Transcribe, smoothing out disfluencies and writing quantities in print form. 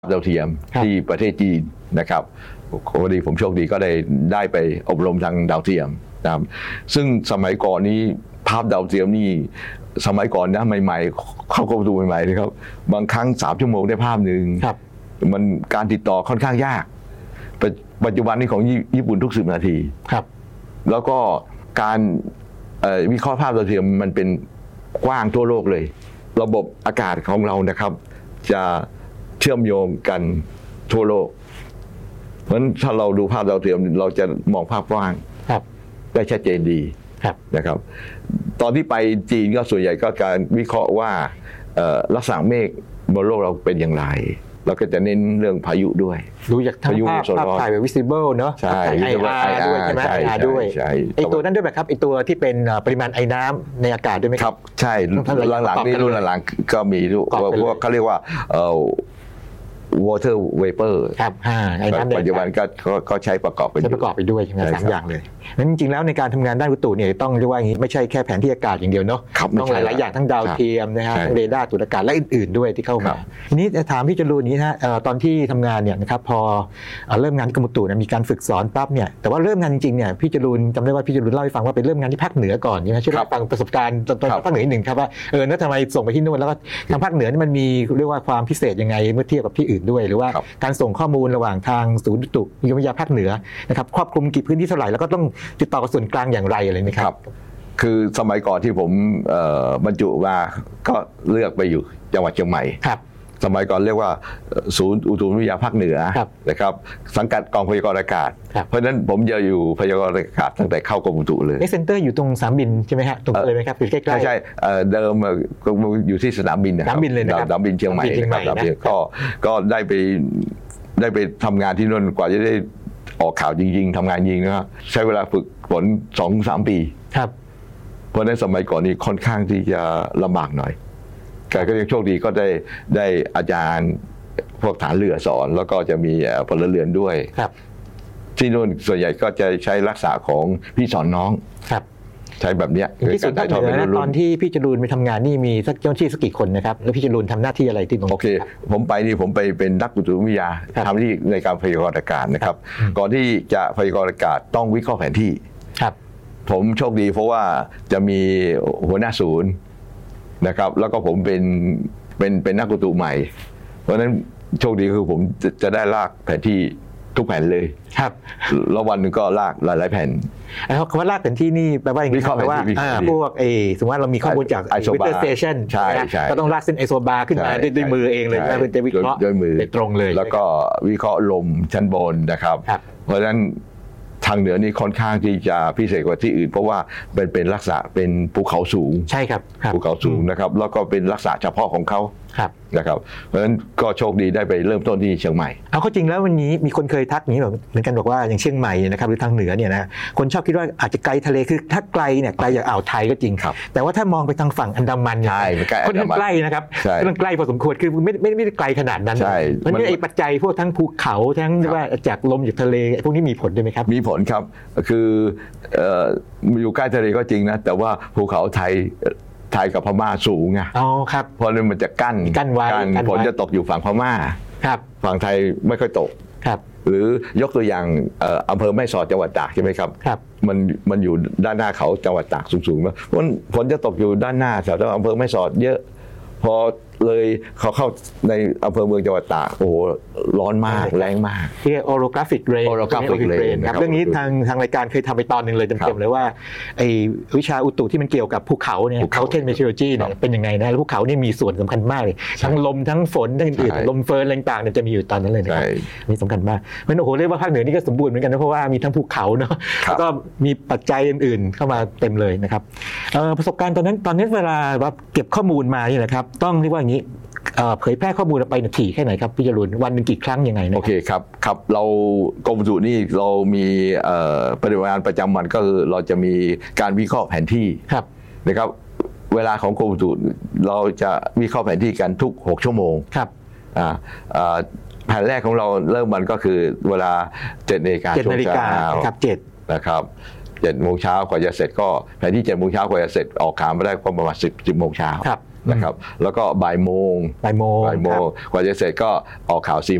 ดาวเทียมที่ประเทศจีนนะครับพอดีผมโชคดีก็ได้ไปอบรมทางดาวเทียมนะครับซึ่งสมัยก่อนนี้ภาพดาวเทียมนี่สมัยก่อนนะใหม่ๆเข้ากรมอุตุใหม่ๆเลยครับบางครั้ง3 ชั่วโมงได้ภาพหนึ่งมันการติดต่อค่อนข้างยากปัจจุบันนี้ของญี่ปุ่นทุก10 นาทีแล้วก็การวิเคราะห์ภาพดาวเทียมมันเป็นกว้างทั่วโลกเลยระบบอากาศของเรานะครับจะเชื่อมโยงกันทั่วโลกเพราะฉะนั้นถ้าเราดูภาพดาวเทียมเราจะมองภาพกว้างได้ชัดเจนดีนะครับตอนที่ไปจีนก็ส่วนใหญ่ก็การวิเคราะห์ว่าลักษณะเมฆบนโลกเราเป็นอย่างไรเราก็จะเน้นเรื่องพายุด้วยดูจากทั้งภาพถ่ายแบบ visible เนาะใช่ IR ด้วยใช่ไหม IR ด้วยไอตัวนั้นด้วยไหมครับไอตัวที่เป็นปริมาณไอน้ำในอากาศด้วยไหมครับใช่หลังๆนี่รุ่นหลังๆก็มีพวกเขาเรียกว่าwater vapor ครับไอ้น้ำปัจจุบันก็ใช้ประกอบไปด้วยใช่ไหม3 อย่างเลยนั้นจริงๆแล้วในการทำงานด้านอุตุเนี่ยต้องเรียกว่าอย่างนี้ไม่ใช่แค่แผนที่อากาศอย่างเดียวเนาะต้องหลายๆอย่างทั้งดาวเทียมนะฮะทั้งเรดาร์ตรวจอากาศและอื่นๆด้วยที่เข้ามาทีนี้ถามพี่จรูนนี้ฮะตอนที่ทำงานเนี่ยนะครับพอเริ่มงานที่กรมอุตุมีการฝึกสอนปั๊บเนี่ยแต่ว่าเริ่มงานจริงๆเนี่ยพี่จรูนจำได้ว่าพี่จรูนเล่าให้ฟังว่าไปเริ่มงานที่ภาคเหนือก่อนใช่ไหมช่วยเล่าฟังประสบการณ์ตอนภาคเหนือ1ครับว่าแล้วทำไมส่งไปที่นู่นแล้วก็ทางภาคเหนือมันมีเรียกว่าความพิเศษยังไงเมื่อเทียบกับที่อื่นด้วยหรือว่าการส่งข้อมูลระหว่างทางศูนย์อุตุนิยมวิทยาภาคเหนือนะครับครอบคลุมกี่พื้นที่เท่าไหร่แล้วก็ต้องติดต่อกับส่วนกลางอย่างไรอะไรนี่ครับคือสมัยก่อนที่ผมบรรจุมาก็เลือกไปอยู่จังหวัดเชียงใหม่สมัยก่อนเรียกว่าศูนย์อุตุนิยมวิทยาภาคเหนือนะครับสังกัดกองพยากรณ์อากาศเพราะฉะนั้นผมจะอยู่พยากรณ์อากาศตั้งแต่เข้ากรมอุตุเลยเซ็นเตอร์อยู่ตรงสนามบินใช่ไหมฮะตรงเลยไหมครับอยู่ใกล้ๆใช่เดิมอยู่ที่สนามบินนะครับสนามบินเลยนะครับสนามบินเชียงใหม่นะครับก็ได้ไปทำงานที่นั่นกว่าจะได้ออกข่าวจริงๆทำงานจริงนะครับใช้เวลาฝึกฝน 2-3 ปีเพราะในสมัยก่อนนี้ค่อนข้างที่จะลำบากหน่อยแต่ก็ยังโชคดีก็ได้อาจารย์พวกฐานเรือสอนแล้วก็จะมีพลเรือนด้วยที่นู่นส่วนใหญ่ก็จะใช้ลักษณะของพี่สอนน้องใช้แบบนี้ที่สุดตอนที่พี่จรูนไปทำงานนี่มีสักเจ้าหน้าที่สักกี่คนนะครับแล้วพี่จรูนทำหน้าที่อะไรที่ตรงนี้โอเคผมไปเป็นนักอุตุนิยมวิทยาทำที่ในการพยากรณ์อากาศนะครับก่อนที่จะพยากรณ์อากาศต้องวิเคราะห์แผนที่ผมโชคดีเพราะว่าจะมีหัวหน้าศูนย์นะครับแล้วก็ผมเป็นนักอุตุใหม่เพราะฉะนั้นโชคดีคือผมจะได้ลากแผนที่ทุกแผ่นเลยแล้ววันนึงก็ลากหลายๆแผ่นคำว่าลากแผนที่นี่แปลว่าอย่างนี้แปลว่าพวกสมมติว่าเรามีข้อมูลจากWeather Station ก็ต้องลากเส้นไอโซบาร์ขึ้นมาด้วยมือเองเลยเพื่อจะวิเคราะห์ด้วยมือตรงเลยแล้วก็วิเคราะห์ลมชั้นบนนะครับเพราะฉะนั้นทางเหนือนี่ค่อนข้างที่จะพิเศษกว่าที่อื่นเพราะว่าเป็นลักษณะเป็นภูเขาสูงใช่ครับภูเขาสูงนะครับแล้วก็เป็นลักษณะเฉพาะของเขานะครับเพราะฉะนั้นก็โชคดีได้ไปเริ่มต้นที่เชียงใหม่เอาเข้าจริงแล้ววันนี้มีคนเคยทักอย่างนี้แบบเหมือนกันบอกว่าอย่างเชียงใหม่นะครับหรือทางเหนือเนี่ยนะคนชอบคิดว่าอาจจะไกลทะเลคือถ้าไกลเนี่ยไกลจากอ่าวไทยก็จริงแต่ว่าถ้ามองไปทางฝั่งอันดามันค่อนข้างใกล้นะครับมันใกล้พอสมควรคือไม่ได้ไกลขนาดนั้นมันมีไอ้ปัจจัยพวกทั้งภูเขาทั้งว่าจากลมจากทะเลพวกนี้มีผลด้วยไหมครับมีผลครับคืออยู่ใกล้ทะเลก็จริงนะแต่ว่าภูเขาไทยกับพม่าสูงไงเพราะนั้นมันจะกั้นไว้ฝนจะตกอยู่ฝั่งพม่าฝั่งไทยไม่ค่อยตกหรือยกตัวอย่างอำเภอแม่สอดจังหวัดตากใช่ไหมครับมันอยู่ด้านหน้าเขาจังหวัดตากสูงๆนะฝนจะตกอยู่ด้านหน้าแถวอำเภอแม่สอดเยอะพอเลยเขาเข้าในอำเภอเมืองจังหวัดตากโอ้โหร้อนมากแรงมากที่ orographic rain ครับเรื่องนี้ทางรายการเคยทำไปตอนนึงเลยเต็มๆเลยว่าไอ้วิชาอุตุที่มันเกี่ยวกับภูเขาเนี่ย mountain meteorology เนี่ยเป็นยังไงนะภูเขานี่มีส่วนสำคัญมากเลยทั้งลมทั้งฝนทั้งอื่นลมเฟิร์นต่างๆเนี่ยจะมีอยู่ตอนนั้นเลยนะครับนี่สำคัญมากมันโอ้โหเรียกว่าภาคเหนือนี่ก็สมบูรณ์เหมือนกันนะเพราะว่ามีทั้งภูเขาเนาะแล้วก็มีปัจจัยอื่นๆเข้ามาเต็มเลยนะครับประสบการณ์ตอนนั้นเวลาเก็บข้อมูลมานี่แหละครับต้องเรียกว่าอย่างนี้เผยแพร่ข้อมูลไปถี่แค่ไหนครับพี่จรูนวันหนึ่งกี่ครั้งยังไงนะโอเคครับเรากรมอุตุนี่เรามีปฏิบัติงานประจำวันก็คือเราจะมีการวิเคราะห์แผนที่นะครับเวลาของกรมอุตุเราจะวิเคราะห์แผนที่กันทุก6 ชั่วโมงแผนแรกของเราเริ่มมันก็คือเวลา7 นาฬิกาช่วงเช้านะครับ7 โมงเช้ากว่าจะเสร็จก็แผนที่7 โมงเช้ากว่าจะเสร็จออกข่าวมาได้ประมาณ10 โมงเช้านะครับแล้วก็บ่ายโมงบ่ายโมงกว่าจะเสร็จก็ออกข่าว4